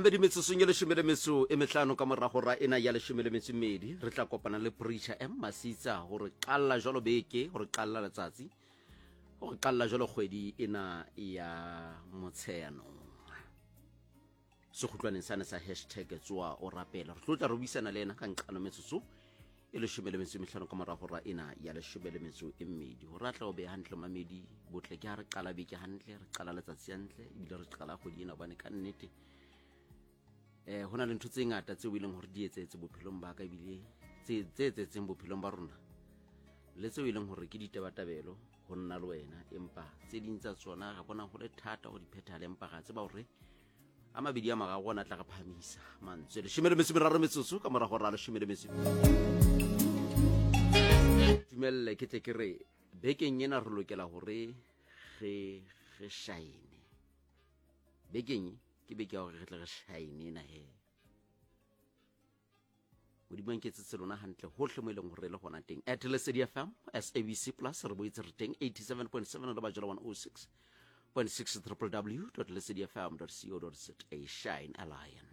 Ambedi metsotso le leshome le metso e mehlano ka mora hora ena ya leshome le metso mmedi re tla kopana le Preacher M Masitsa hore qalla jalo beke hore qalla letsatsi hore qalla jalo kgwedi ena ya Motsheanong se khutlwaneng sana sa #tswa o rapela re tlotla re buisana le ena ka nqano metsotso e leshome le metso e mehlano ka mora hora ena ya leshome le metso e mmedi hore atla o be hantle mamedi botle ke ha re qala beke hantle re qala letsatsi hantle ebile re qala kgwedi ena bane ka nnete hona le ntho tse ngata tse wileng hore di etsetse bophelong ba ka ebile tse etsetseng bophelong ba rona le tse wileng hore ke ditabatabelo ho nna le wena empa tse ding tsa tsona ga bona ho le thata ho di phethale empa ga tseba hore a mabedi a maga gona tla ga phamisa mantswe le shimele metsi meraro metsotso ka mora hora le shimele metsi dumelle ke tle ke re bekeng ena re lokela hore re shine bekeng ke beke ya hore re tle re shine ena he modimo ke tsetse lona hantle hohle mo ileng hore le gona teng at Lesedi FM SABC Plus re boetse re teng 87.7 le bajela 106.6 www.lesedifm.co.za shine a lion